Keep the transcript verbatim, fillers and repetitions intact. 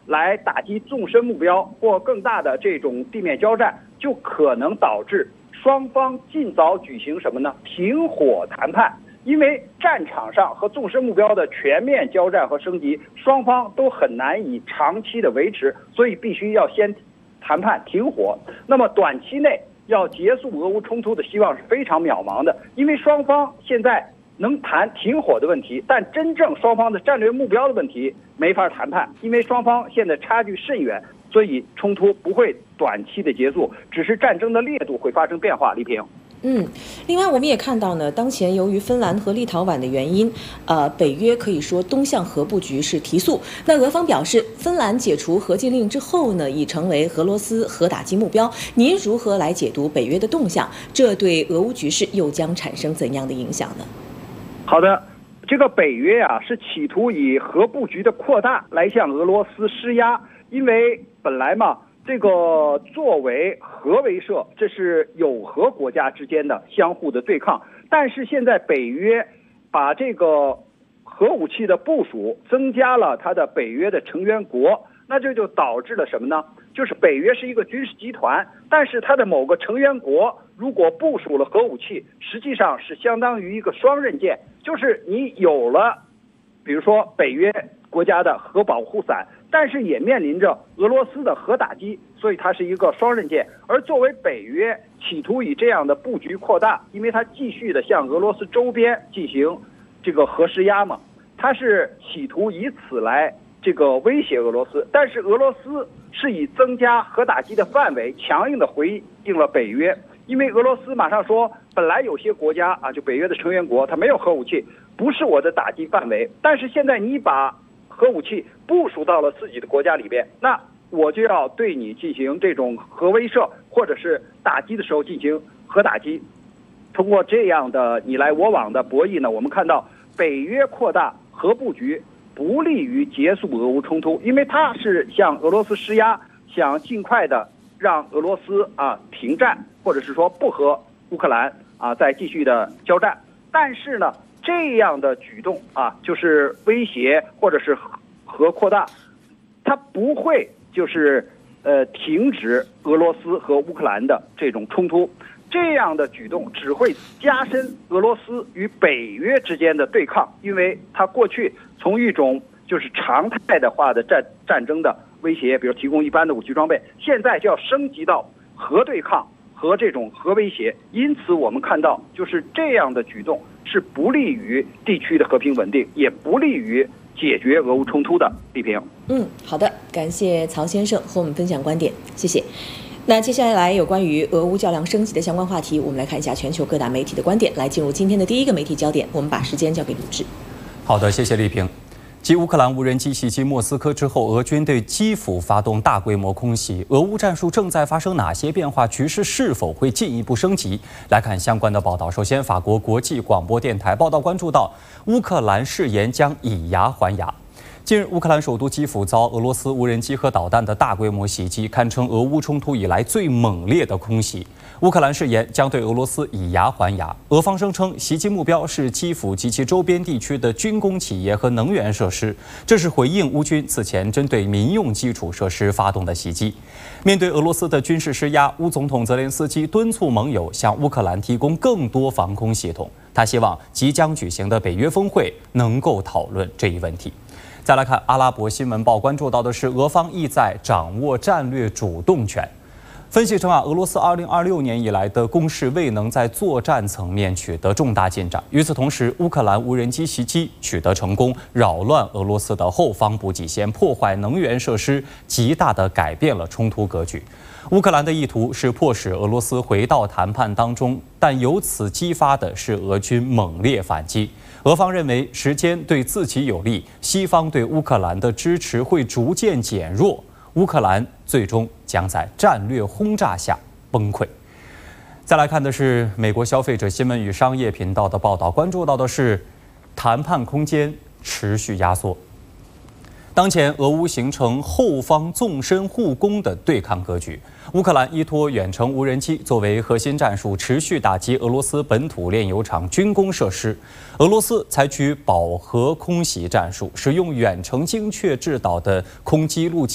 来打击纵深目标或更大的这种地面交战，就可能导致双方尽早举行什么呢？停火谈判。因为战场上和纵深目标的全面交战和升级，双方都很难以长期的维持，所以必须要先谈判停火。那么短期内要结束俄乌冲突的希望是非常渺茫的，因为双方现在能谈停火的问题，但真正双方的战略目标的问题没法谈判，因为双方现在差距甚远，所以冲突不会短期的结束，只是战争的烈度会发生变化。李平。 嗯，另外我们也看到呢，当前由于芬兰和立陶宛的原因，呃，北约可以说东向核布局是提速。那俄方表示，芬兰解除核禁令之后呢，已成为俄罗斯核打击目标。您如何来解读北约的动向？这对俄乌局势又将产生怎样的影响呢？ 好的，这个北约啊是企图以核布局的扩大来向俄罗斯施压，因为本来嘛。这个作为核威慑，这是有核国家之间的相互的对抗。但是现在北约把这个核武器的部署增加了它的北约的成员国，那这就导致了什么呢？就是北约是一个军事集团，但是它的某个成员国如果部署了核武器，实际上是相当于一个双刃剑，就是你有了，比如说北约国家的核保护伞，但是也面临着俄罗斯的核打击，所以它是一个双刃剑。而作为北约企图以这样的布局扩大，因为它继续的向俄罗斯周边进行这个核施压嘛，它是企图以此来这个威胁俄罗斯。但是俄罗斯是以增加核打击的范围强硬的回应了北约，因为俄罗斯马上说，本来有些国家啊，就北约的成员国，它没有核武器，不是我的打击范围，但是现在你把核武器部署到了自己的国家里边，那我就要对你进行这种核威慑，或者是打击的时候进行核打击。通过这样的你来我往的博弈呢，我们看到北约扩大核布局不利于结束俄乌冲突，因为它是向俄罗斯施压，想尽快的让俄罗斯啊停战，或者是说不和乌克兰啊再继续的交战。但是呢，这样的举动啊，就是威胁或者是核扩大，它不会就是呃停止俄罗斯和乌克兰的这种冲突。这样的举动只会加深俄罗斯与北约之间的对抗，因为它过去从一种就是常态的化的战战争的威胁，比如提供一般的武器装备，现在就要升级到核对抗和这种核威胁。因此我们看到，就是这样的举动是不利于地区的和平稳定，也不利于解决俄乌冲突的。李平， 嗯，好的，感谢曹先生和我们分享观点，谢谢。那接下来有关于俄乌较量升级的相关话题，我们来看一下全球各大媒体的观点。来进入今天的第一个媒体焦点，我们把时间交给鲁智。 好的，谢谢丽萍。继乌克兰无人机袭击莫斯科之后，俄军对基辅发动大规模空袭，俄乌战术正在发生哪些变化？局势是否会进一步升级？来看相关的报道。首先，法国国际广播电台报道关注到，乌克兰誓言将以牙还牙。近日，乌克兰首都基辅遭俄罗斯无人机和导弹的大规模袭击，堪称俄乌冲突以来最猛烈的空袭。乌克兰誓言将对俄罗斯以牙还牙，俄方声称袭击目标是基辅及其周边地区的军工企业和能源设施，这是回应乌军此前针对民用基础设施发动的袭击。面对俄罗斯的军事施压，乌总统泽连斯基敦促盟友向乌克兰提供更多防空系统，他希望即将举行的北约峰会能够讨论这一问题。再来看阿拉伯新闻报关注到的是，俄方意在掌握战略主动权。分析称啊，俄罗斯二零二六年以来的攻势未能在作战层面取得重大进展。与此同时，乌克兰无人机袭击取得成功，扰乱俄罗斯的后方补给线，破坏能源设施，极大地改变了冲突格局。乌克兰的意图是迫使俄罗斯回到谈判当中，但由此激发的是俄军猛烈反击。俄方认为时间对自己有利，西方对乌克兰的支持会逐渐减弱，乌克兰最终将在战略轰炸下崩溃。再来看的是美国消费者新闻与商业频道的报道，关注到的是谈判空间持续压缩。当前，俄乌形成后方纵深互攻的对抗格局。乌克兰依托远程无人机作为核心战术，持续打击俄罗斯本土炼油厂军工设施。俄罗斯采取饱和空袭战术，使用远程精确制导的空击陆基